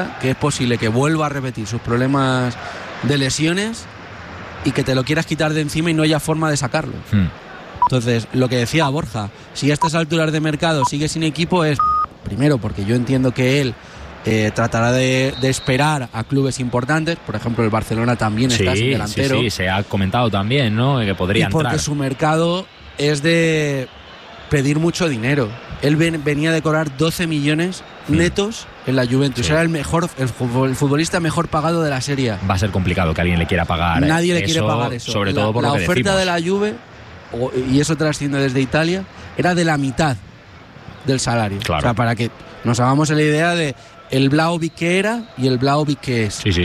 que es posible que vuelva a repetir sus problemas de lesiones y que te lo quieras quitar de encima y no haya forma de sacarlo. Entonces, lo que decía Borja, si a estas alturas de mercado sigue sin equipo es, primero, porque yo entiendo que él tratará de esperar a clubes importantes, por ejemplo el Barcelona también está sin delantero. Sí, se ha comentado también, ¿no?, que podría y porque entrar. Su mercado es de pedir mucho dinero. Él venía de cobrar 12 millones netos en la Juventus. Era el futbolista mejor pagado de la Serie A. Va a ser complicado que alguien le quiera pagar. Nadie le quiere pagar eso. Sobre todo por lo que la oferta decimos. de la Juve, y eso trasciende desde Italia, era de la mitad del salario. Claro. O sea, para que nos hagamos la idea de el Vlahovic que era y el Vlahovic que es. Sí.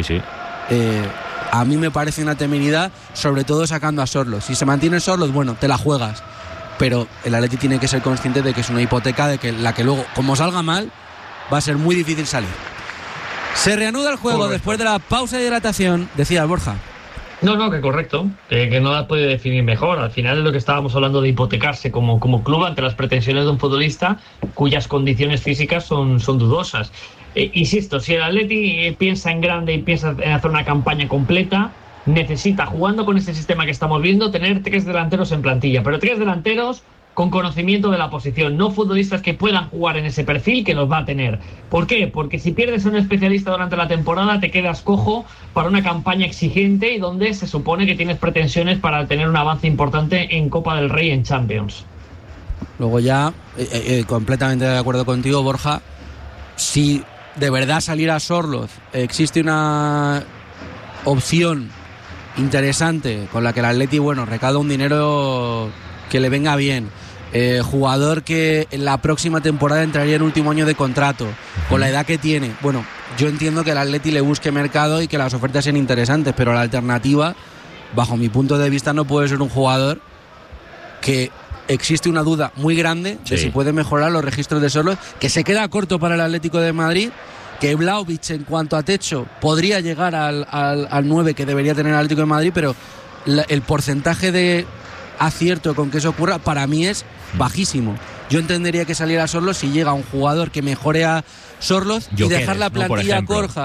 A mí me parece una temeridad, sobre todo sacando a Sorloth. Si se mantiene Sorloth, bueno, te la juegas. Pero el Atleti tiene que ser consciente de que es una hipoteca, de que la que luego, como salga mal, va a ser muy difícil salir. Se reanuda el juego después de la pausa de hidratación, decía Borja. No, que correcto, que no la puede definir mejor. Al final es lo que estábamos hablando de hipotecarse como club ante las pretensiones de un futbolista cuyas condiciones físicas son dudosas. Insisto, si el Atleti piensa en grande y piensa en hacer una campaña completa, necesita, jugando con este sistema que estamos viendo, tener 3 delanteros en plantilla, pero 3 delanteros con conocimiento de la posición, no futbolistas que puedan jugar en ese perfil, que los va a tener. ¿Por qué? Porque si pierdes a un especialista durante la temporada, te quedas cojo para una campaña exigente y donde se supone que tienes pretensiones para tener un avance importante en Copa del Rey y en Champions. Luego ya, completamente de acuerdo contigo, Borja, si de verdad saliera Sorloth, existe una opción interesante con la que el Atleti, recauda un dinero que le venga bien, jugador que en la próxima temporada entraría en último año de contrato, con la edad que tiene. Yo entiendo que el Atleti le busque mercado y que las ofertas sean interesantes, pero la alternativa, bajo mi punto de vista, no puede ser un jugador que existe una duda muy grande de si puede mejorar los registros de Sorloth, que se queda corto para el Atlético de Madrid, que Vlahovic en cuanto a techo podría llegar al 9 que debería tener el Atlético de Madrid, pero el porcentaje de acierto con que eso ocurra para mí es bajísimo. Yo entendería que saliera Sorloth si llega un jugador que mejore a Sorloth y dejar la plantilla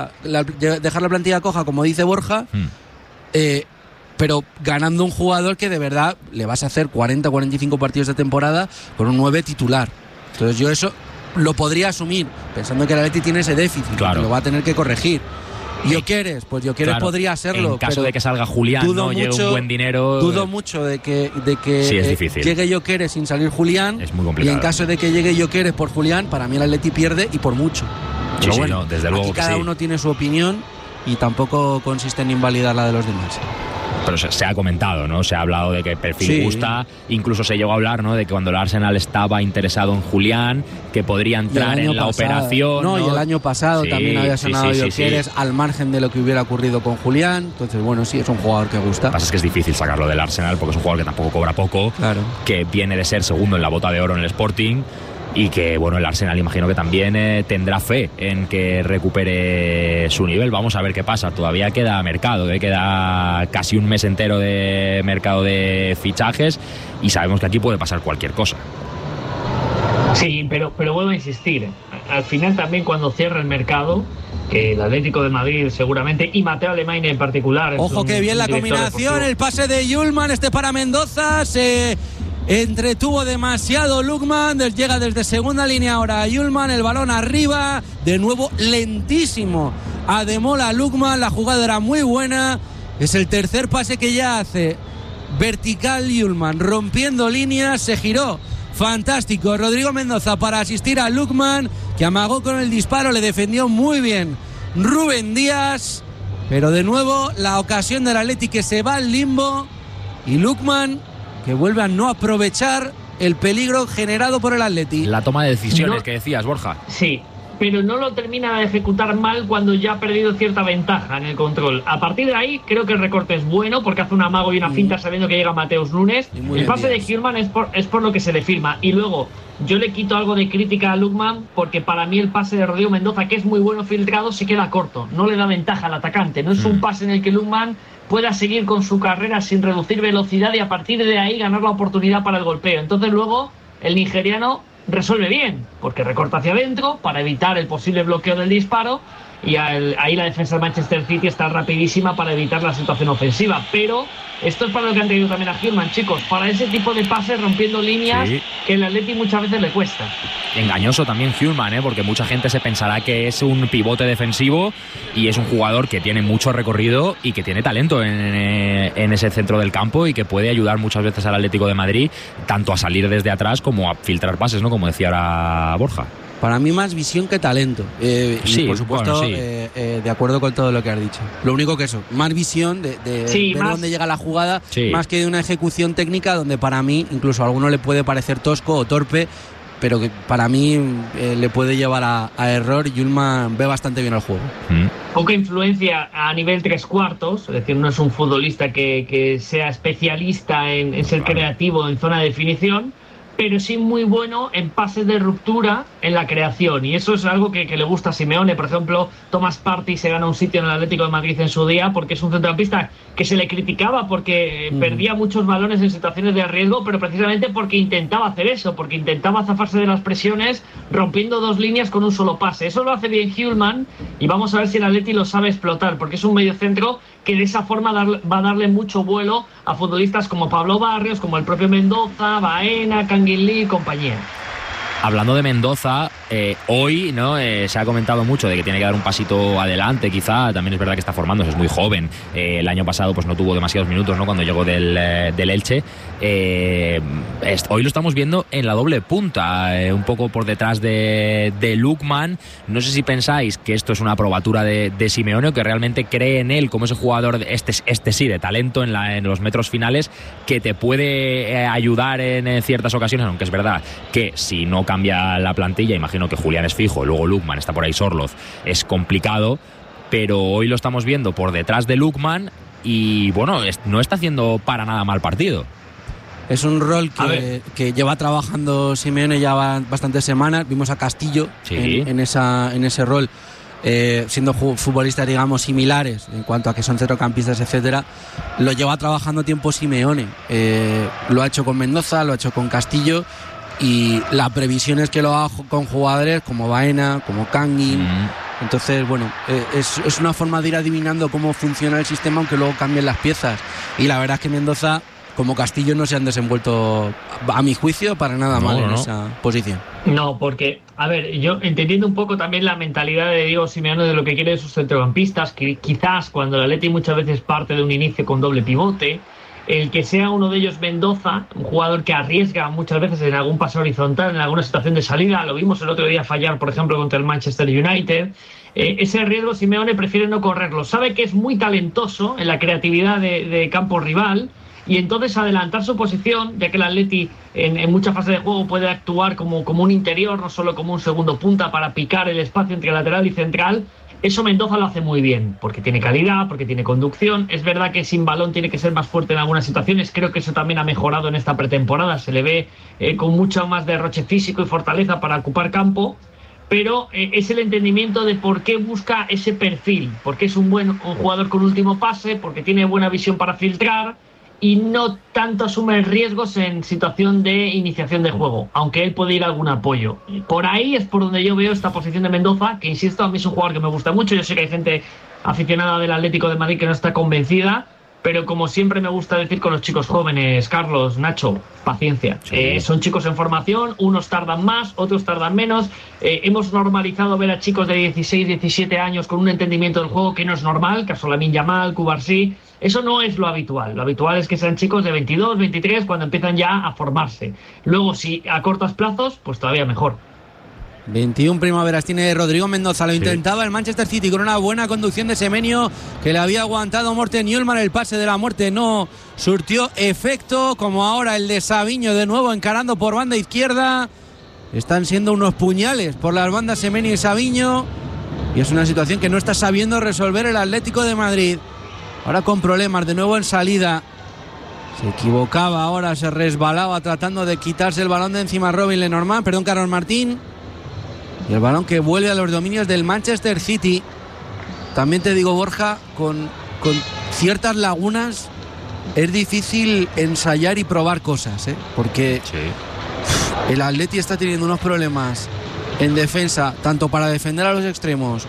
coja, como dice Borja, pero ganando un jugador que de verdad le vas a hacer 40-45 partidos de temporada con un 9 titular. Entonces yo eso lo podría asumir, pensando que el Atleti tiene ese déficit, que lo va a tener que corregir. Gyökeres, pues Gyökeres podría serlo. En caso de que salga Julián, no llegue un buen dinero. Dudo mucho de que es difícil. Llegue Gyökeres sin salir Julián. Es muy complicado. Y en caso de que llegue Gyökeres por Julián, para mí el Atleti pierde y por mucho. Pero desde luego aquí cada uno tiene su opinión y tampoco consiste en invalidar la de los demás. Pero se ha comentado, ¿no? Se ha hablado de que el perfil gusta, incluso se llegó a hablar, ¿no?, de que cuando el Arsenal estaba interesado en Julián, que podría entrar en la operación. No, y el año pasado también había sonado Gyökeres al margen de lo que hubiera ocurrido con Julián. Entonces, es un jugador que gusta. Lo que pasa es que es difícil sacarlo del Arsenal porque es un jugador que tampoco cobra poco, que viene de ser segundo en la bota de oro en el Sporting. Y que, el Arsenal imagino que también tendrá fe en que recupere su nivel. Vamos a ver qué pasa. Todavía queda mercado, queda casi un mes entero de mercado de fichajes y sabemos que aquí puede pasar cualquier cosa. Sí, pero vuelvo a insistir. Al final también cuando cierra el mercado, que el Atlético de Madrid seguramente, y Mateo Alemany en particular... Ojo, que bien la combinación, el pase de Yulman, para Mendoza, se... entretuvo demasiado Lukman, llega desde segunda línea ahora Yulman, el balón arriba, de nuevo lentísimo Ademola Lukman, la jugada era muy buena, es el tercer pase que ya hace vertical Yulman, rompiendo líneas, se giró, fantástico Rodrigo Mendoza para asistir a Lukman, que amagó con el disparo, le defendió muy bien Rubén Díaz, pero de nuevo la ocasión del Atleti que se va al limbo y Lukman que vuelve a no aprovechar el peligro generado por el Atleti. La toma de decisiones que decías, Borja. Sí, pero no lo termina de ejecutar mal cuando ya ha perdido cierta ventaja en el control. A partir de ahí, creo que el recorte es bueno porque hace un amago y una finta sabiendo que llega Mateus Nunes. El pase de Hjulman es por lo que se le firma. Y luego, yo le quito algo de crítica a Lukman porque para mí el pase de Rodrigo Mendoza, que es muy bueno filtrado, se queda corto. No le da ventaja al atacante. No es un pase en el que Lukman pueda seguir con su carrera sin reducir velocidad y a partir de ahí ganar la oportunidad para el golpeo. Entonces luego el nigeriano resuelve bien, porque recorta hacia adentro para evitar el posible bloqueo del disparo y ahí la defensa del Manchester City está rapidísima para evitar la situación ofensiva. Pero esto es para lo que han tenido también a Hjulmand, chicos, para ese tipo de pases rompiendo líneas que el Atleti muchas veces le cuesta. Engañoso también Hjulmand, porque mucha gente se pensará que es un pivote defensivo y es un jugador que tiene mucho recorrido y que tiene talento en ese centro del campo y que puede ayudar muchas veces al Atlético de Madrid tanto a salir desde atrás como a filtrar pases, ¿no? Como decía ahora Borja. Para mí más visión que talento. Sí, y por supuesto, bueno, sí. De acuerdo con todo lo que has dicho. Lo único que eso, más visión de ver dónde llega la jugada, más que de una ejecución técnica donde para mí, incluso a alguno le puede parecer tosco o torpe, pero que para mí le puede llevar a error, y Hjulmand ve bastante bien el juego. Poca influencia a nivel 3/4, es decir, no es un futbolista que sea especialista en ser creativo en zona de definición, pero sí muy bueno en pases de ruptura en la creación, y eso es algo que le gusta a Simeone. Por ejemplo, Thomas Partey se gana un sitio en el Atlético de Madrid en su día porque es un centrocampista que se le criticaba porque perdía muchos balones en situaciones de riesgo, pero precisamente porque intentaba hacer eso, porque intentaba zafarse de las presiones rompiendo dos líneas con un solo pase. Eso lo hace bien Hjulmand, y vamos a ver si el Atleti lo sabe explotar, porque es un mediocentro que de esa forma va a darle mucho vuelo a futbolistas como Pablo Barrios, como el propio Mendoza, Baena, Kangin Lee y compañía. Hablando de Mendoza, hoy no se ha comentado mucho de que tiene que dar un pasito adelante, quizá. También es verdad que está formándose, es muy joven. El año pasado pues no tuvo demasiados minutos, ¿no? Cuando llegó del Elche. Hoy lo estamos viendo en la doble punta, un poco por detrás de Lookman. No sé si pensáis que esto es una probatura de Simeone, o que realmente cree en él como ese jugador, este sí, de talento en los metros finales, que te puede ayudar en ciertas ocasiones, aunque es verdad que si no cambia la plantilla, imagino que Julián es fijo, luego Lookman, está por ahí Sorloth, es complicado, pero hoy lo estamos viendo por detrás de Lookman y bueno, no está haciendo para nada mal partido. Es un rol que lleva trabajando Simeone ya bastantes semanas. Vimos a Castillo en ese rol, siendo futbolistas, digamos, similares en cuanto a que son centrocampistas, etcétera. Lo lleva trabajando tiempo Simeone. Lo ha hecho con Mendoza, lo ha hecho con Castillo, y la previsión es que lo haga con jugadores como Baena, como Kangin. Entonces, bueno, es una forma de ir adivinando cómo funciona el sistema, aunque luego cambien las piezas. Y la verdad es que Mendoza, como Castillo, no se han desenvuelto, a mi juicio, para nada mal en esa posición. No, porque, a ver, yo entendiendo un poco también la mentalidad de Diego Simeone de lo que quiere de sus centrocampistas, que quizás cuando el Atleti muchas veces parte de un inicio con doble pivote, el que sea uno de ellos Mendoza, un jugador que arriesga muchas veces en algún pase horizontal, en alguna situación de salida, lo vimos el otro día fallar, por ejemplo, contra el Manchester United. Ese riesgo Simeone prefiere no correrlo. Sabe que es muy talentoso en la creatividad de campo rival, y entonces adelantar su posición, ya que el Atleti en muchas fases de juego puede actuar como un interior, no solo como un segundo punta para picar el espacio entre lateral y central. Eso Mendoza lo hace muy bien, porque tiene calidad, porque tiene conducción. Es verdad que sin balón tiene que ser más fuerte en algunas situaciones. Creo que eso también ha mejorado en esta pretemporada. Se le ve con mucho más derroche físico y fortaleza para ocupar campo. Pero es el entendimiento de por qué busca ese perfil. Porque es un jugador con último pase, porque tiene buena visión para filtrar y no tanto asume riesgos en situación de iniciación de juego, aunque él puede ir a algún apoyo. Por ahí es por donde yo veo esta posición de Mendoza, que insisto, a mí es un jugador que me gusta mucho. Yo sé que hay gente aficionada del Atlético de Madrid que no está convencida, pero como siempre me gusta decir con los chicos jóvenes, Carlos, Nacho, paciencia. Son chicos en formación, unos tardan más, otros tardan menos. Hemos normalizado ver a chicos de 16, 17 años con un entendimiento del juego que no es normal, caso Lamine Yamal, Cubarsí. Eso no es lo habitual. Lo habitual es que sean chicos de 22, 23 cuando empiezan ya a formarse. Luego, si a cortos plazos, pues todavía mejor. 21 primaveras tiene Rodrigo Mendoza. Lo intentaba el Manchester City con una buena conducción de Semenyo, que le había aguantado Morten Hjulmand. El pase de la muerte no surtió efecto, como ahora el de Savinho de nuevo encarando por banda izquierda. Están siendo unos puñales por las bandas Semenyo y Savinho, y es una situación que no está sabiendo resolver el Atlético de Madrid. Ahora con problemas de nuevo en salida. Se equivocaba ahora, se resbalaba tratando de quitarse el balón de encima Carlos Martín. Y el balón que vuelve a los dominios del Manchester City. También te digo, Borja, con ciertas lagunas es difícil ensayar y probar cosas, porque el Atleti está teniendo unos problemas en defensa, tanto para defender a los extremos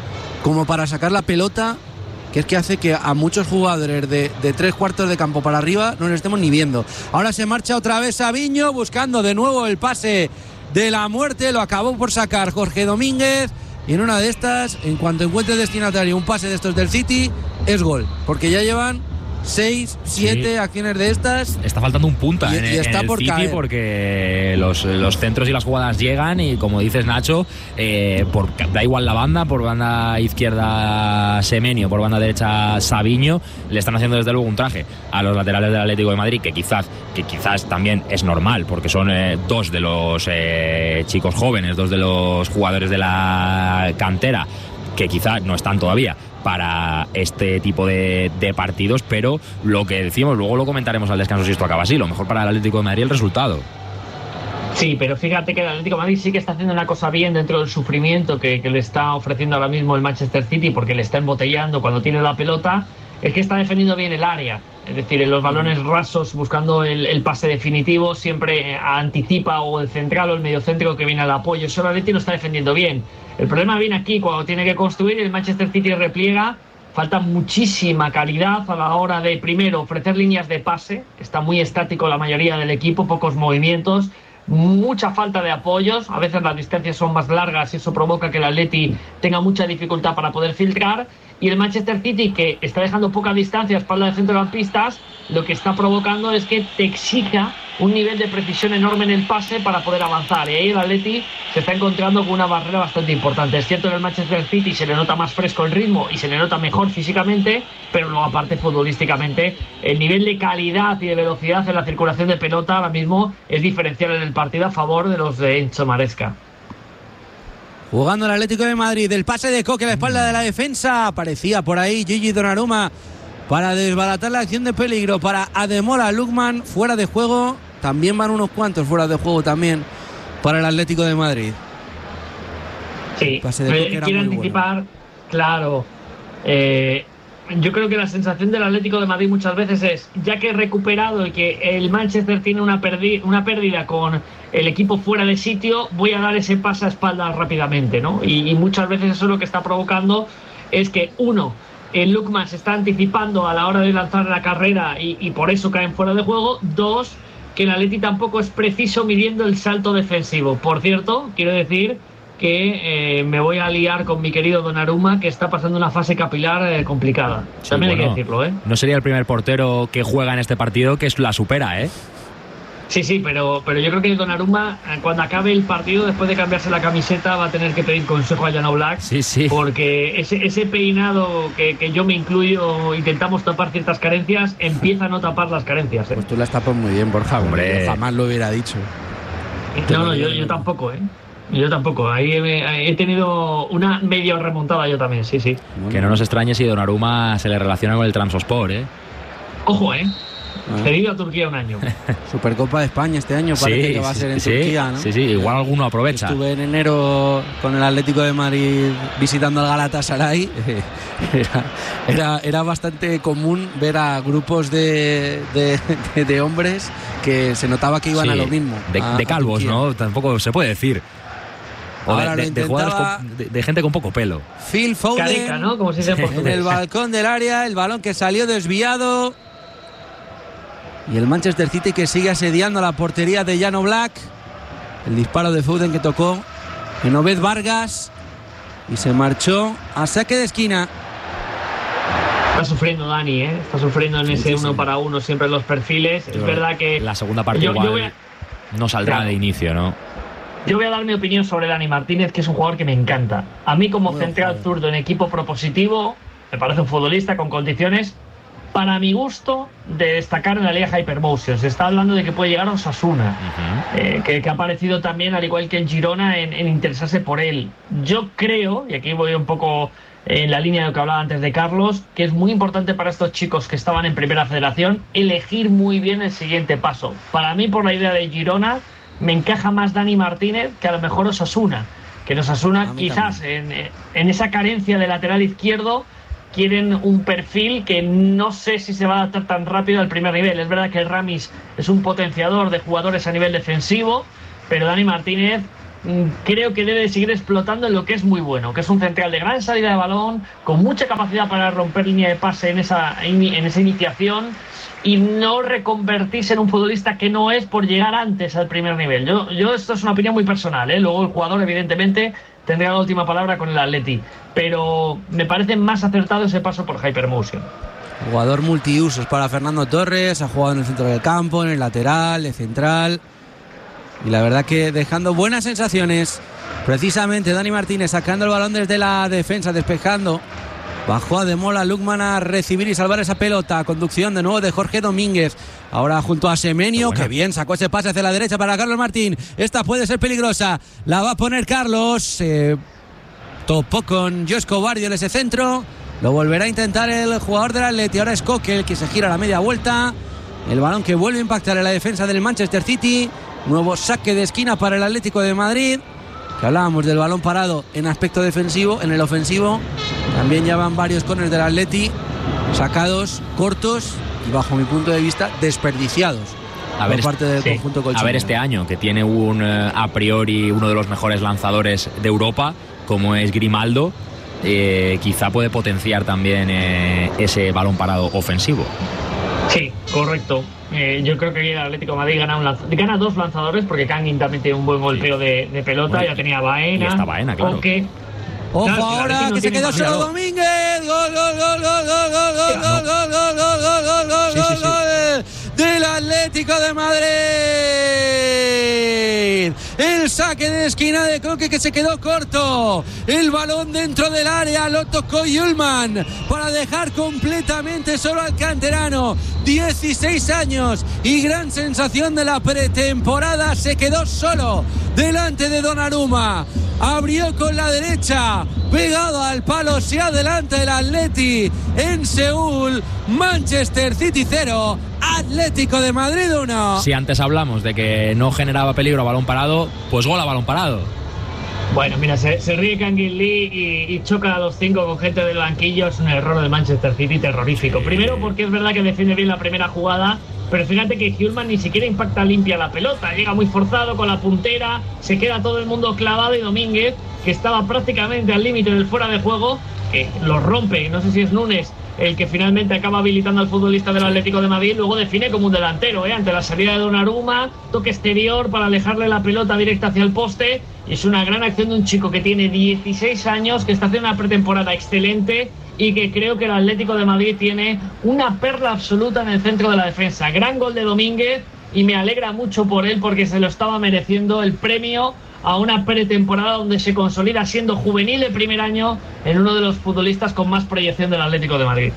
como para sacar la pelota, que es que hace que a muchos jugadores de 3/4 de campo para arriba no nos estemos ni viendo. Ahora se marcha otra vez Savinho buscando de nuevo el pase de la muerte, lo acabó por sacar Jorge Domínguez, y en una de estas, en cuanto encuentre destinatario un pase de estos del City, es gol, porque ya llevan 6, 7 acciones de estas. Está faltando un punta en está el por City caer. Porque los centros y las jugadas llegan y, como dices, Nacho, da igual la banda, por banda izquierda Semenyo, por banda derecha Savinho, le están haciendo desde luego un traje a los laterales del Atlético de Madrid, que quizás también es normal, porque son dos de los chicos jóvenes, dos de los jugadores de la cantera, que quizás no están todavía para este tipo de partidos, pero lo que decimos, luego lo comentaremos al descanso si esto acaba así, lo mejor para el Atlético de Madrid el resultado. Sí, pero fíjate que el Atlético de Madrid sí que está haciendo una cosa bien dentro del sufrimiento que le está ofreciendo ahora mismo el Manchester City, porque le está embotellando cuando tiene la pelota, es que está defendiendo bien el área, es decir, en los balones rasos, buscando el pase definitivo, siempre anticipa o el central o el mediocentro que viene al apoyo. Eso el Atlético no está defendiendo bien. El problema viene aquí cuando tiene que construir, el Manchester City repliega, falta muchísima calidad a la hora de, primero, ofrecer líneas de pase, está muy estático la mayoría del equipo, pocos movimientos, mucha falta de apoyos, a veces las distancias son más largas y eso provoca que el Atleti tenga mucha dificultad para poder filtrar, y el Manchester City, que está dejando poca distancia a espalda de centrocampistas, lo que está provocando es que te exija un nivel de precisión enorme en el pase para poder avanzar, y ahí el Atleti se está encontrando con una barrera bastante importante. Es cierto que el Manchester City se le nota más fresco el ritmo y se le nota mejor físicamente, pero luego aparte futbolísticamente el nivel de calidad y de velocidad en la circulación de pelota ahora mismo es diferencial en el partido a favor de los de Enzo Maresca. Jugando el Atlético de Madrid, el pase de Coque a la espalda de la defensa, aparecía por ahí Gigi Donnarumma para desbaratar la acción de peligro para Ademola Lookman, fuera de juego. También van unos cuantos fuera de juego también para el Atlético de Madrid. Sí, quiero anticipar, bueno. Claro. Yo creo que la sensación del Atlético de Madrid muchas veces es, ya que he recuperado y que el Manchester tiene una pérdida con el equipo fuera de sitio, voy a dar ese pase a espaldas rápidamente, ¿no? Y muchas veces eso lo que está provocando es que, uno, el Lookman se está anticipando a la hora de lanzar la carrera y por eso caen fuera de juego. Dos, que el Atleti tampoco es preciso midiendo el salto defensivo. Por cierto, quiero decir que me voy a liar con mi querido Donnarumma, que está pasando una fase capilar complicada. Sí, también hay que decirlo, ¿eh? No sería el primer portero que juega en este partido que la supera, ¿eh? Sí, pero yo creo que Donnarumma, cuando acabe el partido, después de cambiarse la camiseta, va a tener que pedir consejo a Jan Oblak. Sí. Porque ese peinado que yo me incluyo, intentamos tapar ciertas carencias, empieza a no tapar las carencias, ¿eh? Pues tú las tapas muy bien, Borja. Hombre, yo jamás lo hubiera dicho. No, yo tampoco, ¿eh? Yo tampoco, ahí he tenido una medio remontada yo también, sí. Bueno. Que no nos extrañe si Donnarumma se le relaciona con el Trabzonspor, ¿eh? Ojo, cedido a Turquía un año. Supercopa de España este año parece que va a ser en Turquía, ¿no? Sí, igual alguno aprovecha. Estuve en enero con el Atlético de Madrid visitando al Galatasaray. Era bastante común ver a grupos de hombres que se notaba que iban a lo mismo. De calvos, ¿no? Tampoco se puede decir. O de jugadores de gente con poco pelo. Phil Foden, Careca, ¿no? Como se dice en portugués. En el balcón del área, el balón que salió desviado. Y el Manchester City que sigue asediando la portería de Jan Oblak. El disparo de Foden que tocó en Obed Vargas y se marchó a saque de esquina. Está sufriendo Dani, está sufriendo en ese 1 para 1 siempre en los perfiles. Es verdad que la segunda parte igual no saldrá de inicio, ¿no? Yo voy a dar mi opinión sobre Dani Martínez, que es un jugador que me encanta. A mí, como central zurdo en equipo propositivo, me parece un futbolista con condiciones, para mi gusto, de destacar en la Liga Hypermotion. Se está hablando de que puede llegar a Osasuna, que ha aparecido también, al igual que en Girona, en interesarse por él. Yo creo, y aquí voy un poco en la línea de lo que hablaba antes de Carlos, que es muy importante para estos chicos que estaban en Primera Federación elegir muy bien el siguiente paso. Para mí, por la idea de Girona, me encaja más Dani Martínez que a lo mejor Osasuna. Que en Osasuna quizás en esa carencia de lateral izquierdo quieren un perfil que no sé si se va a adaptar tan rápido al primer nivel. Es verdad que Ramis es un potenciador de jugadores a nivel defensivo, pero Dani Martínez creo que debe seguir explotando en lo que es muy bueno, que es un central de gran salida de balón, con mucha capacidad para romper línea de pase en esa iniciación y no reconvertirse en un futbolista que no es por llegar antes al primer nivel. Yo esto es una opinión muy personal, ¿eh? Luego el jugador evidentemente tendría la última palabra con el Atleti, pero me parece más acertado ese paso por Hypermotion. Jugador multiusos para Fernando Torres, ha jugado en el centro del campo, en el lateral, de central, y la verdad que dejando buenas sensaciones. Precisamente Dani Martínez sacando el balón desde la defensa, despejando, bajó a Demola Lookman a recibir y salvar esa pelota. Conducción de nuevo de Jorge Domínguez, ahora junto a Semenyo, que bien sacó ese pase hacia la derecha para Carlos Martín. Esta puede ser peligrosa, la va a poner Carlos, topó con Josko Barriol ese centro. Lo volverá a intentar el jugador del Atleti. Ahora es Coque el que se gira a la media vuelta. El balón que vuelve a impactar en la defensa del Manchester City. Nuevo saque de esquina para el Atlético de Madrid. Que hablábamos del balón parado en aspecto defensivo. En el ofensivo también ya van varios corners del Atleti sacados, cortos y bajo mi punto de vista desperdiciados. Por parte del conjunto colchonero. A ver este año, que tiene a priori uno de los mejores lanzadores de Europa, como es Grimaldo. Quizá puede potenciar también ese balón parado ofensivo. Sí, correcto. Yo creo que el Atlético de Madrid gana dos lanzadores, porque Kangin también tiene un buen golpeo de pelota. Bueno, ya tenía Baena. Y está Baena, claro. Ojo ahora que se quedó solo Domínguez. Gol del Atlético de Madrid. El saque de esquina de Coque que se quedó corto. El balón dentro del área lo tocó Yulman para dejar completamente solo al canterano. 16 años y gran sensación de la pretemporada. Se quedó solo delante de Donnarumma. Abrió con la derecha, pegado al palo, se adelanta el Atleti en Seúl. Manchester City 0, Atlético de Madrid 1. Si antes hablamos de que no generaba peligro a balón parado, pues gol a balón parado. Bueno, mira, se ríe Kangin Lee y choca a los 5 con gente del banquillo. Es un error del Manchester City terrorífico. Primero porque es verdad que defiende bien la primera jugada, pero fíjate que Hjulman ni siquiera impacta limpia la pelota. Llega muy forzado con la puntera, se queda todo el mundo clavado, y Domínguez, que estaba prácticamente al límite del fuera de juego, que lo rompe. No sé si es Núñez el que finalmente acaba habilitando al futbolista del Atlético de Madrid. Luego define como un delantero, ante la salida de Donnarumma, toque exterior para alejarle la pelota directa hacia el poste. Y es una gran acción de un chico que tiene 16 años, que está haciendo una pretemporada excelente y que creo que el Atlético de Madrid tiene una perla absoluta en el centro de la defensa. Gran gol de Domínguez y me alegra mucho por él, porque se lo estaba mereciendo el premio a una pretemporada donde se consolida siendo juvenil de primer año en uno de los futbolistas con más proyección del Atlético de Madrid.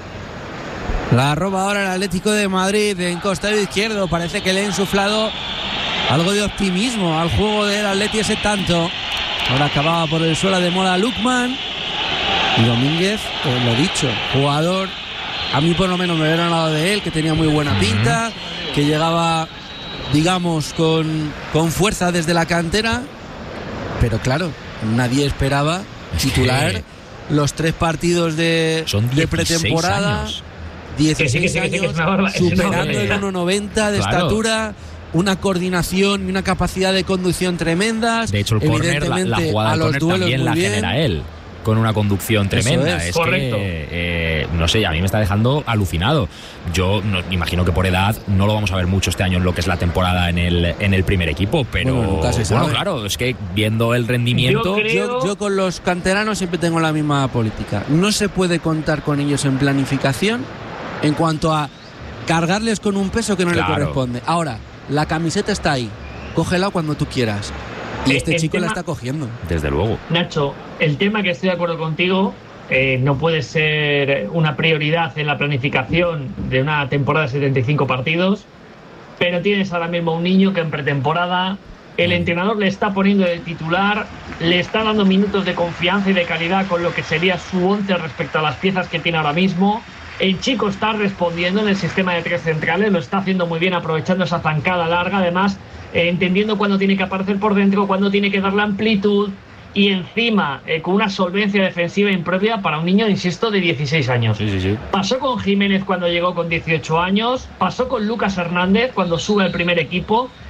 La roba ahora el Atlético de Madrid en costado izquierdo. Parece que le ha insuflado algo de optimismo al juego del Atleti ese tanto. Ahora acababa por el suelo de Mola Lookman. Y Domínguez, lo dicho, jugador, a mí por lo menos me hubiera hablado de él, que tenía muy buena pinta, que llegaba, digamos, con fuerza desde la cantera, pero claro, nadie esperaba titular los 3 partidos de pretemporada. 16 años, superando el 1,90 de estatura, una coordinación y una capacidad de conducción tremendas. De hecho, el córner, la jugada del córner también la genera él, con una conducción tremenda. Es correcto. Que, no sé, a mí me está dejando alucinado. Yo imagino que por edad no lo vamos a ver mucho este año en lo que es la temporada en el primer equipo, pero bueno, claro, es que viendo el rendimiento... Yo con los canteranos siempre tengo la misma política. No se puede contar con ellos en planificación en cuanto a cargarles con un peso que no le corresponde. Ahora, la camiseta está ahí, cógela cuando tú quieras. Y este chico la está cogiendo. Desde luego. Nacho, el tema que estoy de acuerdo contigo, no puede ser una prioridad en la planificación de una temporada de 75 partidos, pero tienes ahora mismo un niño que en pretemporada el entrenador le está poniendo de titular, le está dando minutos de confianza y de calidad con lo que sería su 11 respecto a las piezas que tiene ahora mismo. El chico está respondiendo en el sistema de 3 centrales, lo está haciendo muy bien, aprovechando esa zancada larga, además entendiendo cuándo tiene que aparecer por dentro, cuándo tiene que dar la amplitud, y encima con una solvencia defensiva impropia para un niño, insisto, de 16 años. Sí. Pasó con Jiménez cuando llegó con 18 años, pasó con Lucas Hernández cuando sube al primer equipo,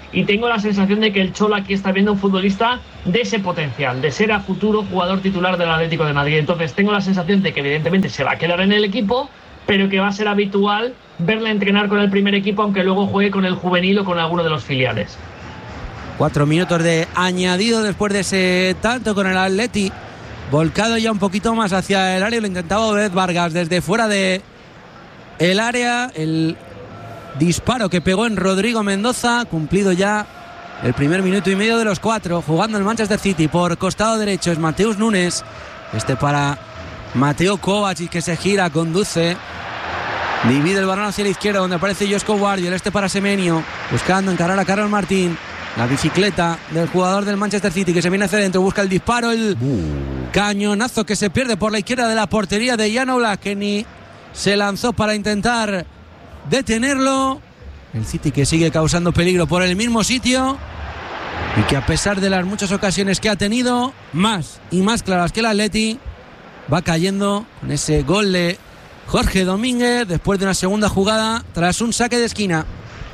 y tengo la sensación de que el Cholo aquí está viendo un futbolista de ese potencial, de ser a futuro jugador titular del Atlético de Madrid. Entonces tengo la sensación de que evidentemente se va a quedar en el equipo, pero que va a ser habitual verle entrenar con el primer equipo, aunque luego juegue con el juvenil o con alguno de los filiales. 4 minutos de añadido después de ese tanto con el Atleti, volcado ya un poquito más hacia el área. Lo intentaba Obed Vargas desde fuera de el área. El disparo que pegó en Rodrigo Mendoza, cumplido ya el primer minuto y medio de los 4, jugando el Manchester City. Por costado derecho es Mateus Nunes, para Mateo Kovacic, que se gira, conduce, divide el balón hacia la izquierda donde aparece Josko Guardiol, para Semenyo, buscando encarar a Carlos Martín. La bicicleta del jugador del Manchester City que se viene hacia adentro, busca el disparo, el cañonazo que se pierde por la izquierda de la portería de Jan Oblak, que ni se lanzó para intentar detenerlo. El City que sigue causando peligro por el mismo sitio y que, a pesar de las muchas ocasiones que ha tenido, más y más claras que el Atleti, va cayendo con ese gol de Jorge Domínguez después de una segunda jugada tras un saque de esquina.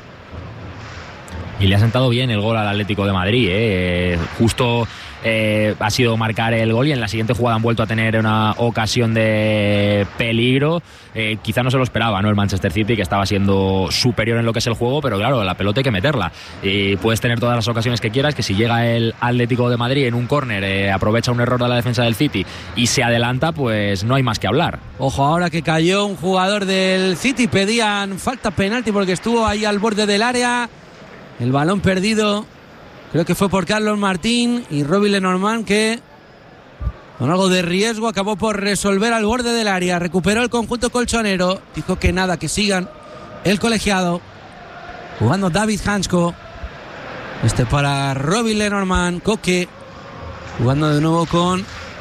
Y le ha sentado bien el gol al Atlético de Madrid, Justo ha sido marcar el gol y en la siguiente jugada han vuelto a tener una ocasión de peligro. Quizá no se lo esperaba, ¿no? El Manchester City, que estaba siendo superior en lo que es el juego, pero claro, la pelota hay que meterla. Y puedes tener todas las ocasiones que quieras, que si llega el Atlético de Madrid en un córner, aprovecha un error de la defensa del City y se adelanta, pues no hay más que hablar. Ojo, ahora que cayó un jugador del City, pedían falta, penalti, porque estuvo ahí al borde del área. El balón perdido, creo que fue por Carlos Martín, y Robbie Lenormand, que con algo de riesgo acabó por resolver al borde del área. Recuperó el conjunto colchonero, dijo que nada, que sigan el colegiado. Jugando David Hansko, para Robbie Lenormand. Coque jugando de nuevo con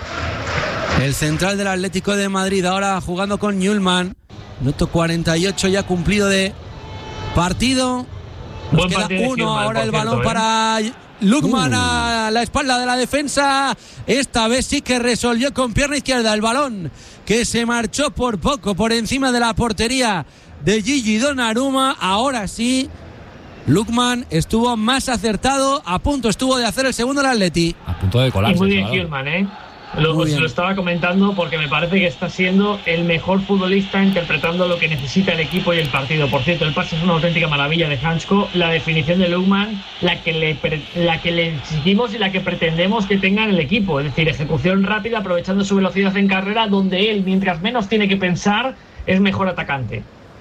el central del Atlético de Madrid, ahora jugando con Newellman. Minuto 48 ya cumplido de partido. Nos queda uno, ahora el balón para Lookman a la espalda de la defensa. Esta vez sí que resolvió con pierna izquierda el balón, que se marchó por poco por encima de la portería de Gigi Donnarumma. Ahora sí, Lookman estuvo más acertado, a punto estuvo de hacer el segundo el Atleti. A punto de colarse. Y muy bien Newellman, Lo estaba comentando porque me parece que está siendo el mejor futbolista interpretando lo que necesita el equipo y el partido. Por cierto, el pase es una auténtica maravilla de Hansko. La definición de Lookman, la que le exigimos y la que pretendemos que tenga en el equipo. Es decir, ejecución rápida, aprovechando su velocidad en carrera, donde él, mientras menos tiene que pensar, es mejor atacante.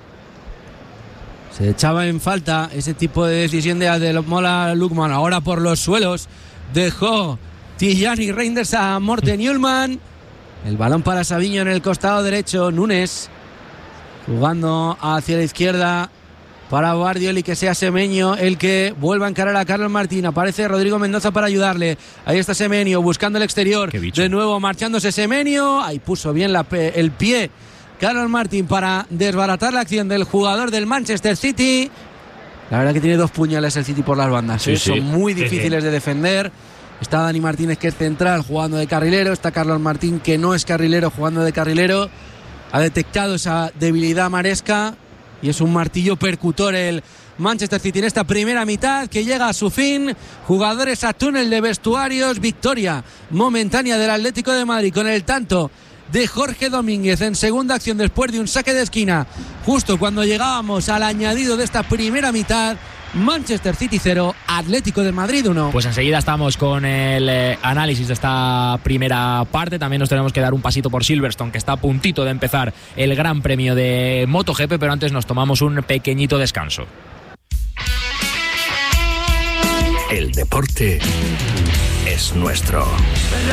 Se echaba en falta ese tipo de decisión de Ademola Lookman. Ahora por los suelos dejó Tijani Reinders a Morten Newellman. El balón para Savinho en el costado derecho. Nunes jugando hacia la izquierda para Guardiol, y que sea Semenyo el que vuelva a encarar a Carlos Martín. Aparece Rodrigo Mendoza para ayudarle. Ahí está Semenyo buscando el exterior. De nuevo marchándose Semenyo. Ahí puso bien el pie Carlos Martín para desbaratar la acción del jugador del Manchester City. La verdad que tiene 2 puñales el City por las bandas. Son muy difíciles de defender. Está Dani Martínez, que es central, jugando de carrilero. Está Carlos Martín, que no es carrilero, jugando de carrilero. Ha detectado esa debilidad Maresca y es un martillo percutor el Manchester City en esta primera mitad, que llega a su fin. Jugadores a túnel de vestuarios. Victoria momentánea del Atlético de Madrid con el tanto de Jorge Domínguez en segunda acción después de un saque de esquina, justo cuando llegábamos al añadido de esta primera mitad. Manchester City 0, Atlético de Madrid 1. Pues enseguida estamos con el análisis de esta primera parte. También nos tenemos que dar un pasito por Silverstone, que está a puntito de empezar el Gran Premio de MotoGP, pero antes nos tomamos un pequeñito descanso. El deporte es nuestro.